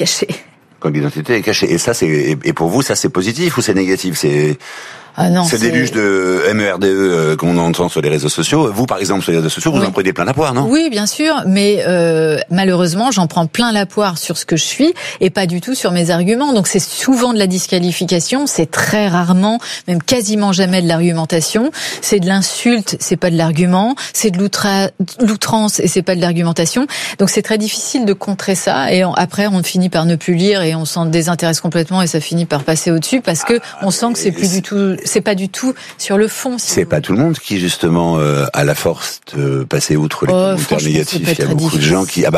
cachée. Quand l'identité est cachée. Et ça, et pour vous, ça c'est positif ou c'est négatif? Ah non, c'est des luges de MERDE qu'on entend sur les réseaux sociaux. Vous, par exemple, sur les réseaux sociaux, vous en prenez plein la poire, non? Oui, bien sûr, mais malheureusement, j'en prends plein la poire sur ce que je suis et pas du tout sur mes arguments. Donc c'est souvent de la disqualification, c'est très rarement, même quasiment jamais de l'argumentation. C'est de l'insulte, c'est pas de l'argument. C'est de l'outrance et c'est pas de l'argumentation. Donc c'est très difficile de contrer ça. Et après, on finit par ne plus lire et on s'en désintéresse complètement et ça finit par passer au-dessus parce que on sent que c'est pas du tout sur le fond. C'est pas tout le monde qui justement a la force de passer outre les commentaires négatifs. Il y a beaucoup de gens qui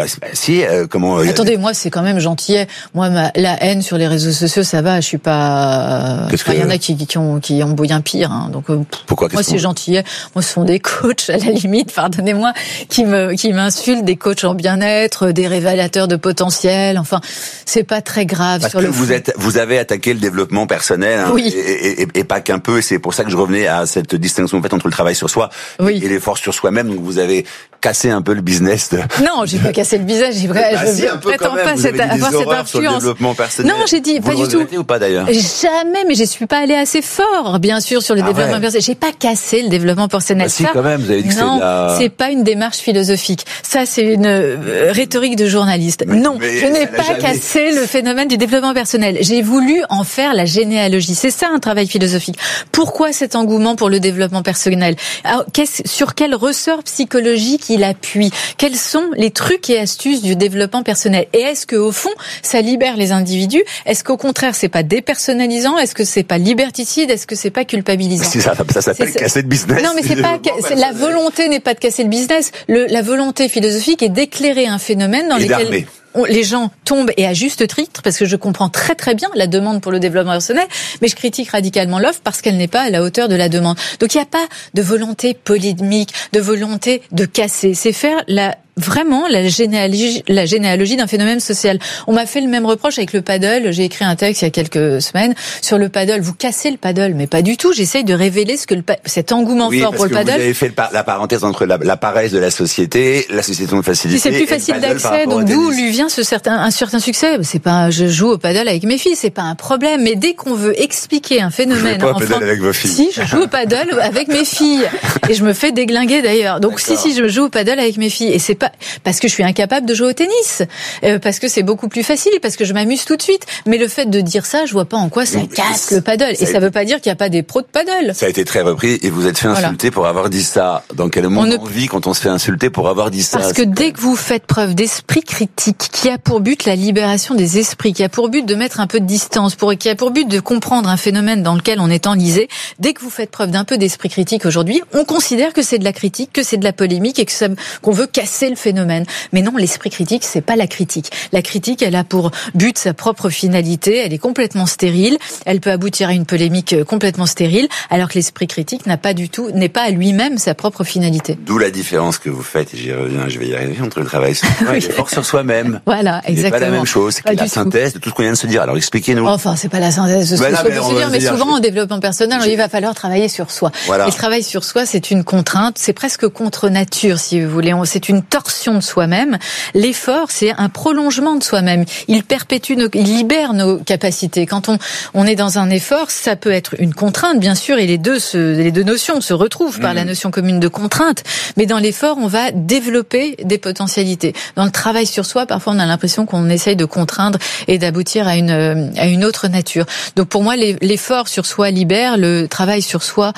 comment attendez, moi c'est quand même gentillet. Moi la haine sur les réseaux sociaux, ça va, je suis pas il y en a qui ont bien pire hein. Donc pourquoi moi c'est gentillet. Moi ce sont des coachs à la limite, pardonnez-moi, qui m'insultent, des coachs en bien-être, des révélateurs de potentiel. Enfin, c'est pas très grave. Parce sur que le vous avez attaqué le développement personnel hein, oui. et pas qu'un peu, et c'est pour ça que je revenais à cette distinction faite entre le travail sur soi et l'effort sur soi-même. Donc vous avez cassé un peu le business. Non, j'ai pas cassé le business, je prétends pas avoir cette influence. Sur le développement personnel. Non, j'ai dit vous pas du tout. Ou pas d'ailleurs? Jamais, mais je suis pas allée assez fort, bien sûr, sur le développement personnel. J'ai pas cassé le développement personnel. Si, quand même, vous avez dit que c'est pas une démarche philosophique. Ça, c'est une rhétorique de journaliste. Je n'ai pas cassé le phénomène du développement personnel. J'ai voulu en faire la généalogie. C'est ça un travail philosophique. Pourquoi cet engouement pour le développement personnel? Alors, sur quel ressort psychologique il appuie? Quels sont les trucs et astuces du développement personnel? Et est-ce que au fond, ça libère les individus? Est-ce qu'au contraire, c'est pas dépersonnalisant? Est-ce que c'est pas liberticide? Est-ce que c'est pas culpabilisant? Ça s'appelle casser le business. Non, mais la volonté n'est pas de casser le business. La volonté philosophique est d'éclairer un phénomène dans lequel les gens tombent, et à juste titre, parce que je comprends très très bien la demande pour le développement personnel, mais je critique radicalement l'offre parce qu'elle n'est pas à la hauteur de la demande. Donc il n'y a pas de volonté polémique, de volonté de casser. C'est faire vraiment la généalogie d'un phénomène social. On m'a fait le même reproche avec le paddle. J'ai écrit un texte il y a quelques semaines sur le paddle. Vous cassez le paddle, mais pas du tout. J'essaye de révéler cet engouement fort pour le paddle. Vous avez fait la parenthèse entre la paresse de la société de facilité. Si c'est plus facile d'accès, donc d'où lui vient un certain succès. C'est pas, je joue au paddle avec mes filles, c'est pas un problème. Mais dès qu'on veut expliquer un phénomène, avec vos filles. Si, je joue au paddle avec mes filles et je me fais déglinguer d'ailleurs. Donc si je joue au paddle avec mes filles et c'est pas parce que je suis incapable de jouer au tennis, parce que c'est beaucoup plus facile, parce que je m'amuse tout de suite. Mais le fait de dire ça, je vois pas en quoi ça casse le paddle. Et ça veut pas dire qu'il y a pas des pros de paddle. Ça a été très repris et vous êtes fait insulter pour avoir dit ça. Dans quel monde on vit quand on se fait insulter pour avoir dit ça? Parce que dès que vous faites preuve d'esprit critique, qui a pour but la libération des esprits, qui a pour but de mettre un peu de distance, qui a pour but de comprendre un phénomène dans lequel on est enlisé, dès que vous faites preuve d'un peu d'esprit critique aujourd'hui, on considère que c'est de la critique, que c'est de la polémique et qu'on veut casser le phénomène. Mais non, l'esprit critique, c'est pas la critique. La critique, elle a pour but sa propre finalité, elle est complètement stérile, elle peut aboutir à une polémique complètement stérile, alors que l'esprit critique n'est pas à lui-même sa propre finalité. D'où la différence que vous faites, et j'y reviens, je vais y arriver, entre le travail sur soi et l'effort sur soi-même. Voilà, exactement. C'est pas la même chose, c'est la synthèse de tout ce qu'on vient de se dire. Alors expliquez-nous. Enfin, c'est pas la synthèse de ce qu'on vient de se dire, mais souvent en développement personnel, il va falloir travailler sur soi. Voilà. Et le travail sur soi, c'est une contrainte, c'est presque contre nature, si vous voulez. C'est une torsion de soi-même. L'effort, c'est un prolongement de soi-même. Il libère nos capacités. Quand on est dans un effort, ça peut être une contrainte, bien sûr, et les deux notions se retrouvent par la notion commune de contrainte. Mais dans l'effort, on va développer des potentialités. Dans le travail sur soi, parfois, on a l'impression qu'on essaye de contraindre et d'aboutir à une autre nature. Donc, pour moi, l'effort sur soi libère, le travail sur soi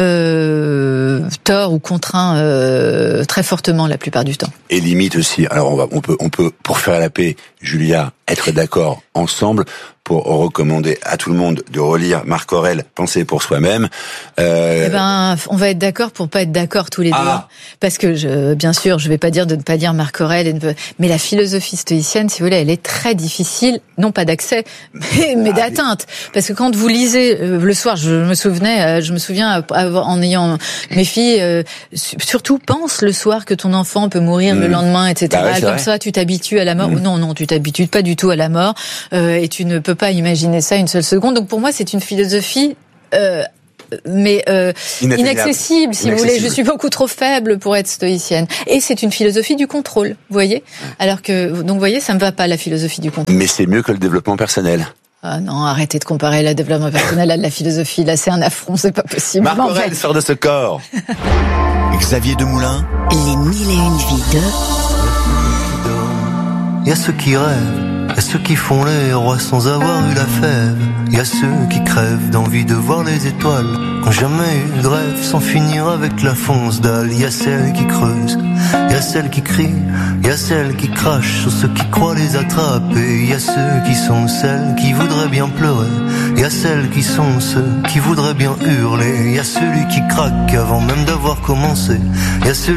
tord ou contraint très fortement la plupart du temps. Et limite aussi. Alors, on peut, pour faire la paix, Julia, être d'accord ensemble pour recommander à tout le monde de relire Marc Aurèle, Penser pour soi-même. On va être d'accord pour pas être d'accord tous les deux. Parce que bien sûr, je vais pas dire de ne pas lire Marc Aurèle, mais la philosophie stoïcienne, si vous voulez, elle est très difficile, non pas d'accès, mais d'atteinte. Parce que quand vous lisez le soir, je me souviens en ayant mes filles, surtout pense le soir que ton enfant peut mourir le lendemain, etc. Comme ça, tu t'habitues à la mort. Non, tu t'habitues pas du tout à la mort, et tu ne peux pas imaginer ça une seule seconde. Donc pour moi, c'est une philosophie mais inaccessible, si vous voulez. Je suis beaucoup trop faible pour être stoïcienne. Et c'est une philosophie du contrôle, vous voyez. Alors que, donc, vous voyez, ça me va pas, la philosophie du contrôle. Mais c'est mieux que le développement personnel. Ah non, arrêtez de comparer le développement personnel à de la philosophie. Là, c'est un affront, c'est pas possible. Marc Aurèle sort de ce corps. Xavier Demoulin. Les 1001 vies de... Il y a ceux qui rêvent, il y a ceux qui font les rois sans avoir eu la fève. Il y a ceux qui crèvent d'envie de voir les étoiles, qui n'ont jamais eu de rêve sans finir avec la fonce dalle. Il y a celles qui creusent, il y a celles qui crient, il y a celles qui crachent sur ceux qui croient les attraper. Il y a ceux qui sont celles qui voudraient bien pleurer, il y a celles qui sont ceux qui voudraient bien hurler. Il y a celui qui craque avant même d'avoir commencé, il y a celui